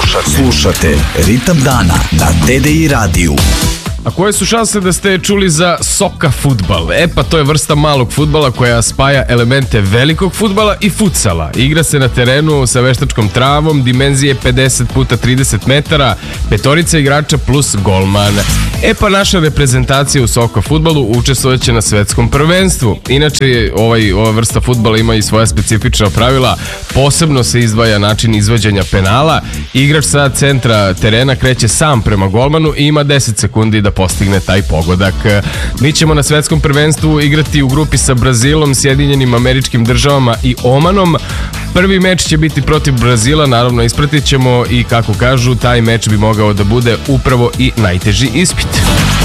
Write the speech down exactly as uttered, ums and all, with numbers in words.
Slušate. Slušate Ritam dana na T D I radiju. A koje su šanse da ste čuli za soka fudbal? E pa to je vrsta malog fudbala koja spaja elemente velikog fudbala i futsala. Igra se na terenu sa veštačkom travom, dimenzije pedeset puta trideset metara, petorica igrača plus golman. E pa naša reprezentacija u soka fudbalu učestvojeće na svetskom prvenstvu. Inače, ovaj, ova vrsta fudbala ima i svoja specifična pravila. Posebno se izdvaja način izvođenja penala. Igrač sa centra terena kreće sam prema golmanu i ima deset sekundi da postigne taj pogodak. Mi ćemo na svetskom prvenstvu igrati u grupi sa Brazilom, Sjedinjenim Američkim Državama i Omanom. Prvi meč će biti protiv Brazila, naravno ispratit ćemo i kako kažu, taj meč bi mogao da bude upravo i najteži ispit.